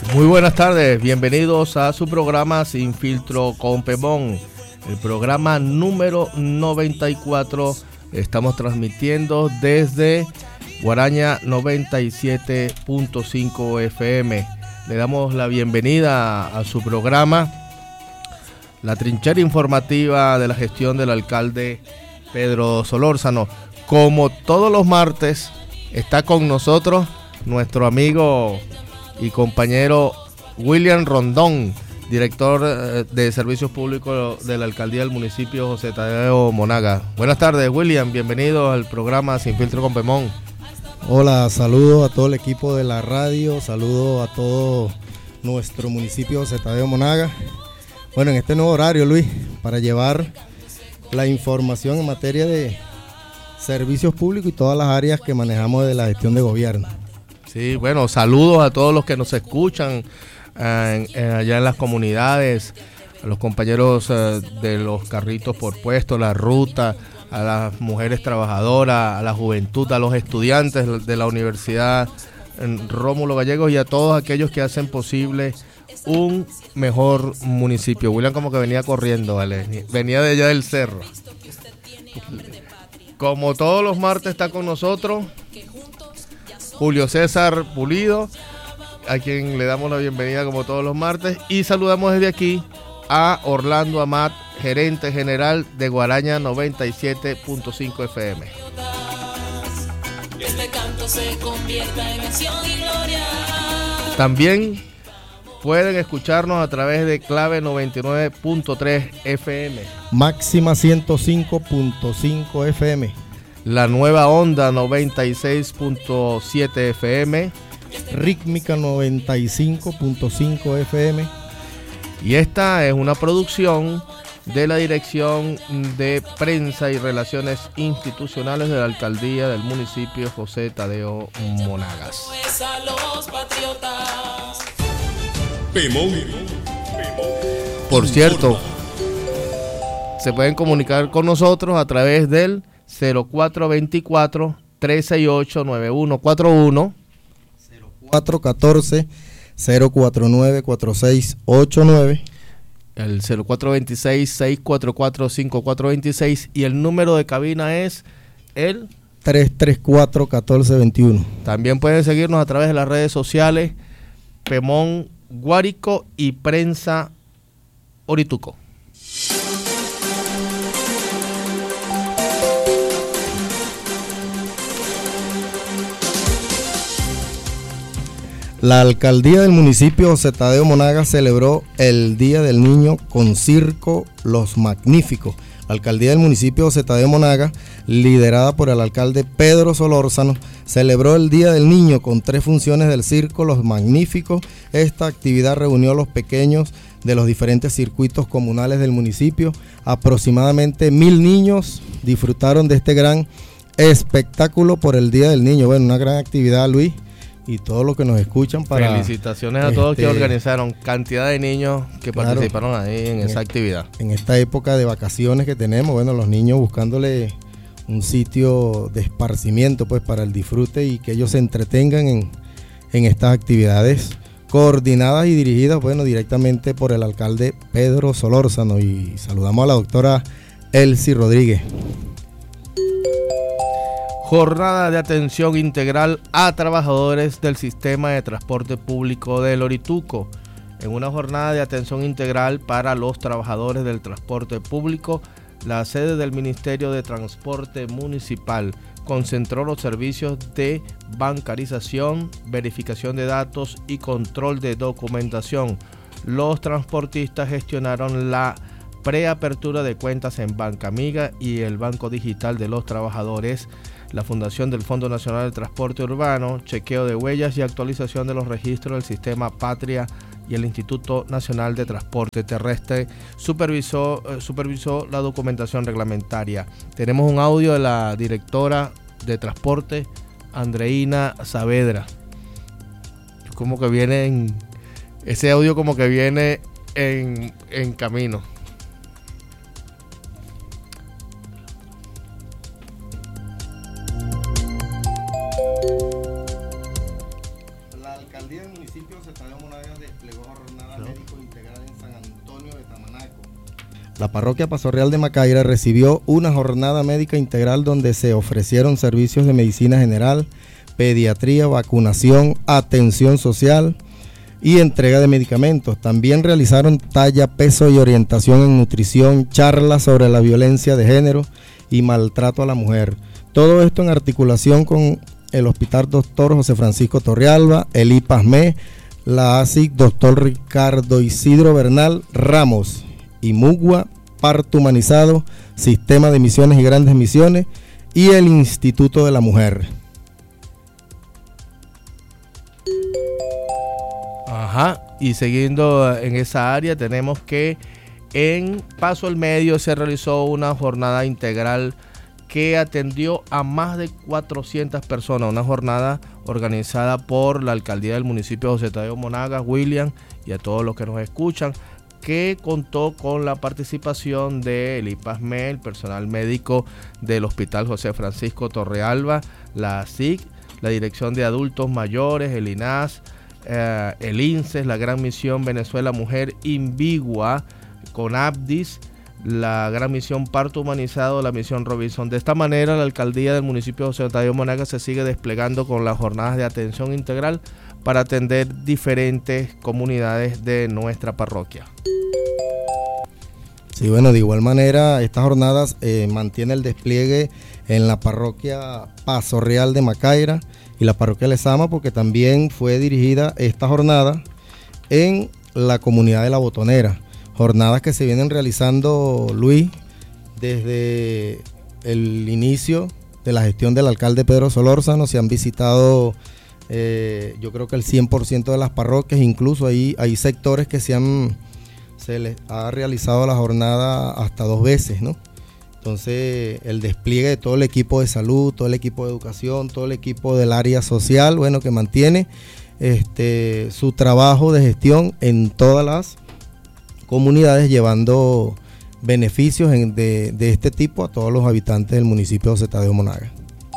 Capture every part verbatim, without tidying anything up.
Muy buenas tardes, bienvenidos a su programa Sin Filtro con Pemón, el programa número noventa y cuatro. Estamos transmitiendo desde Guaraña noventa y siete punto cinco F M. Le damos la bienvenida a su programa, la trinchera informativa de la gestión del alcalde Pedro Solórzano. Como todos los martes, está con nosotros nuestro amigo y compañero William Rondón, director de Servicios Públicos de la Alcaldía del municipio José Tadeo Monagas. Buenas tardes, William, bienvenido al programa Sin Filtro con Pemón. Hola, saludos a todo el equipo de la radio, saludos a todo nuestro municipio José Tadeo Monagas. Bueno, en este nuevo horario, Luis, para llevar la información en materia de servicios públicos y todas las áreas que manejamos de la gestión de gobierno. Sí, bueno, saludos a todos los que nos escuchan eh, en, allá en las comunidades, a los compañeros eh, de los carritos por puesto, la ruta, a las mujeres trabajadoras, a la juventud, a los estudiantes de la Universidad Rómulo Gallegos y a todos aquellos que hacen posible un mejor municipio. William como que venía corriendo, ¿vale? Venía de allá del cerro. Como todos los martes está con nosotros Julio César Pulido, a quien le damos la bienvenida como todos los martes, y saludamos desde aquí a Orlando Amat, gerente general de Guaraña noventa y siete punto cinco F M. También pueden escucharnos a través de Clave noventa y nueve punto tres F M, Máxima ciento cinco punto cinco F M, La Nueva Onda noventa y seis punto siete F M, Rítmica noventa y cinco punto cinco F M. Y esta es una producción de la Dirección de Prensa y Relaciones Institucionales de la Alcaldía del municipio José Tadeo Monagas. Por cierto, se pueden comunicar con nosotros a través del cero cuatro dos cuatro, tres seis ocho, nueve uno cuatro uno, cero cuatro uno cuatro, cero cuatro nueve, cuatro seis ocho nueve, el cero cuatro dos seis, seis cuatro cuatro, cinco cuatro dos seis, y el número de cabina es el tres tres cuatro, uno cuatro dos uno. También pueden seguirnos a través de las redes sociales Pemón Guárico y Prensa Orituco. La alcaldía del municipio José Tadeo Monagas celebró el Día del Niño con Circo Los Magníficos. La alcaldía del municipio José Tadeo Monagas, liderada por el alcalde Pedro Solórzano, celebró el Día del Niño con tres funciones del Circo Los Magníficos. Esta actividad reunió a los pequeños de los diferentes circuitos comunales del municipio. Aproximadamente mil niños disfrutaron de este gran espectáculo por el Día del Niño. Bueno, una gran actividad, Luis, y todos los que nos escuchan. Para felicitaciones a todos este, que organizaron, cantidad de niños que claro, participaron ahí en, en esa el, actividad. En esta época de vacaciones que tenemos, bueno, los niños buscándole un sitio de esparcimiento pues para el disfrute y que ellos se entretengan en, en estas actividades coordinadas y dirigidas, bueno, directamente por el alcalde Pedro Solórzano. Y saludamos a la doctora Elsie Rodríguez. Jornada de atención integral a trabajadores del sistema de transporte público del Orituco. En una jornada de atención integral para los trabajadores del transporte público, la sede del Ministerio de Transporte Municipal concentró los servicios de bancarización, verificación de datos y control de documentación. Los transportistas gestionaron la preapertura de cuentas en Banca Amiga y el Banco Digital de los Trabajadores, la fundación del Fondo Nacional de Transporte Urbano, chequeo de huellas y actualización de los registros del Sistema Patria, y el Instituto Nacional de Transporte Terrestre supervisó, eh, supervisó la documentación reglamentaria. Tenemos un audio de la directora de Transporte, Andreina Saavedra. Como que viene en, ese audio como que viene en, en camino. La alcaldía del municipio Zetadeo Monagas desplegó jornada no. médico integral en San Antonio de Tamanaco. La parroquia Paso Real de Macaira recibió una jornada médica integral donde se ofrecieron servicios de medicina general, pediatría, vacunación, atención social y entrega de medicamentos. También realizaron talla, peso y orientación en nutrición, charlas sobre la violencia de género y maltrato a la mujer. Todo esto en articulación con el Hospital Doctor José Francisco Torrealba, el I P A S M E, la A S I C Doctor Ricardo Isidro Bernal Ramos, y MUGUA, Parto Humanizado, Sistema de Misiones y Grandes Misiones y el Instituto de la Mujer. Ajá, y siguiendo en esa área tenemos que en Paso al Medio se realizó una jornada integral que atendió a más de cuatrocientas personas, una jornada organizada por la alcaldía del municipio José Tadeo Monagas, William, y a todos los que nos escuchan, que contó con la participación del I P A S M E, el personal médico del Hospital José Francisco Torrealba, la A S I C, la Dirección de Adultos Mayores, el I N A S, eh, el I N S E S, la Gran Misión Venezuela Mujer, Invigua, CONAPDIS, la Gran Misión Parto Humanizado, la Misión Robinson. De esta manera, la alcaldía del municipio de José Tadeo Monagas se sigue desplegando con las jornadas de atención integral para atender diferentes comunidades de nuestra parroquia. Sí, bueno, de igual manera, estas jornadas eh, mantiene el despliegue en la parroquia Paso Real de Macaira y la parroquia Lezama, porque también fue dirigida esta jornada en la comunidad de La Botonera. Jornadas que se vienen realizando, Luis, desde el inicio de la gestión del alcalde Pedro Solórzano. Se han visitado, eh, yo creo que el cien por ciento de las parroquias, incluso hay, hay sectores que se han, se les ha realizado la jornada hasta dos veces, ¿no? Entonces, el despliegue de todo el equipo de salud, todo el equipo de educación, todo el equipo del área social, bueno, que mantiene este, su trabajo de gestión en todas las comunidades, llevando beneficios en, de, de este tipo a todos los habitantes del municipio de José Tadeo Monagas.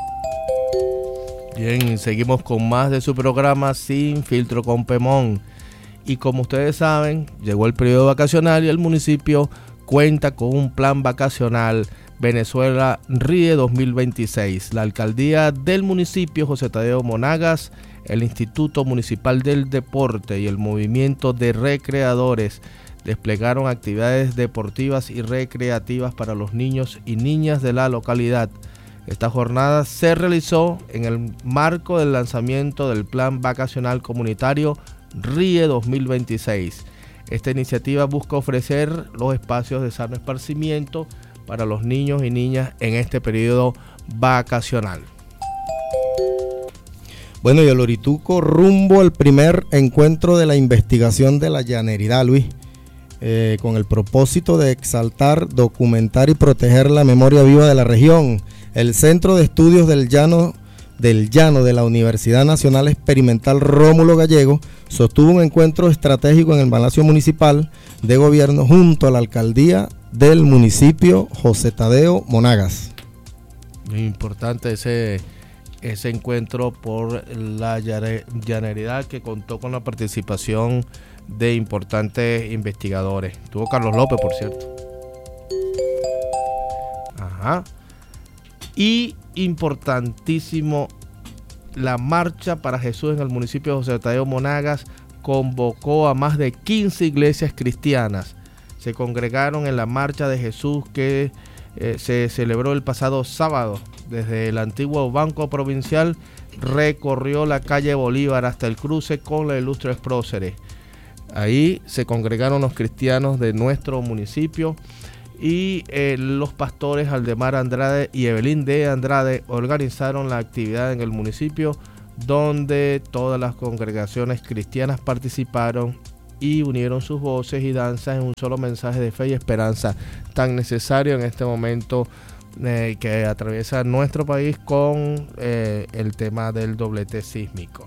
Bien, seguimos con más de su programa Sin Filtro con Pemón. Y como ustedes saben, llegó el periodo vacacional y el municipio cuenta con un plan vacacional Venezuela Ríe dos mil veintiséis. La alcaldía del municipio José Tadeo Monagas, el Instituto Municipal del Deporte y el Movimiento de Recreadores desplegaron actividades deportivas y recreativas para los niños y niñas de la localidad. Esta jornada se realizó en el marco del lanzamiento del Plan Vacacional Comunitario Ríe dos mil veintiséis. Esta iniciativa busca ofrecer los espacios de sano esparcimiento para los niños y niñas en este periodo vacacional. Bueno, y el Orituco rumbo al primer encuentro de la investigación de la llaneridad, Luis. Eh, con el propósito de exaltar, documentar y proteger la memoria viva de la región. El Centro de Estudios del Llano, del Llano de la Universidad Nacional Experimental Rómulo Gallego sostuvo un encuentro estratégico en el Palacio Municipal de Gobierno junto a la alcaldía del municipio José Tadeo Monagas. Muy importante ese, ese encuentro por la llaneridad, que contó con la participación de importantes investigadores. Tuvo Carlos López, por cierto. Ajá. Y importantísimo, la Marcha para Jesús en el municipio de José Tadeo Monagas convocó a más de quince iglesias cristianas. Se congregaron en la Marcha de Jesús que eh, se celebró el pasado sábado. Desde el antiguo Banco Provincial recorrió la calle Bolívar hasta el cruce con la Ilustres Próceres. Ahí se congregaron los cristianos de nuestro municipio y eh, los pastores Aldemar Andrade y Evelyn de Andrade organizaron la actividad en el municipio, donde todas las congregaciones cristianas participaron y unieron sus voces y danzas en un solo mensaje de fe y esperanza tan necesario en este momento eh, que atraviesa nuestro país con eh, el tema del doblete sísmico.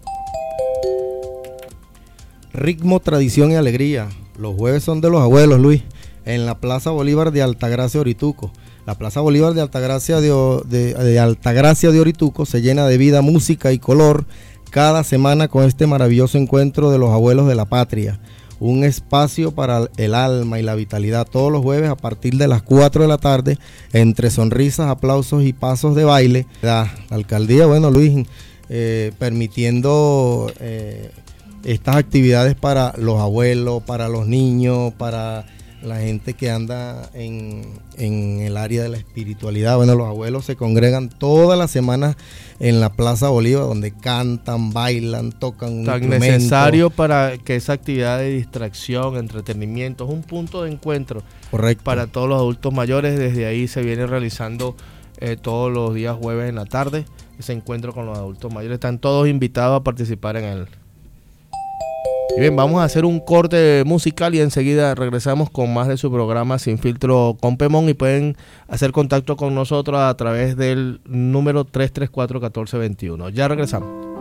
Ritmo, tradición y alegría. Los jueves son de los abuelos, Luis, en la Plaza Bolívar de Altagracia, Orituco. La Plaza Bolívar de Altagracia de, de, de Altagracia de Orituco se llena de vida, música y color cada semana con este maravilloso encuentro de los abuelos de la patria. Un espacio para el alma y la vitalidad todos los jueves a partir de las cuatro de la tarde, entre sonrisas, aplausos y pasos de baile. La alcaldía, bueno, Luis, eh, permitiendo eh, estas actividades para los abuelos, para los niños, para la gente que anda en, en el área de la espiritualidad. Bueno, los abuelos se congregan todas las semanas en la Plaza Bolívar, donde cantan, bailan, tocan un tan instrumento. Necesario para que esa actividad de distracción, entretenimiento, es un punto de encuentro. Correcto. Para todos los adultos mayores. Desde ahí se viene realizando eh, todos los días jueves en la tarde ese encuentro con los adultos mayores. Están todos invitados a participar en él. Y bien, vamos a hacer un corte musical y enseguida regresamos con más de su programa Sin Filtro con Pemón, y pueden hacer contacto con nosotros a través del número tres tres cuatro, uno cuatro dos uno. Ya regresamos.